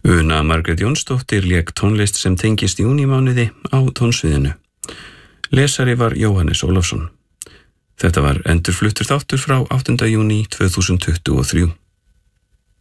Una Margrét Jónsdóttir lék tónlist sem tengist júnímánuði á tónsviðinu. Lesari var Jóhannes Ólafsson. Þetta var endurfluttur þáttur frá 8. júní 2023.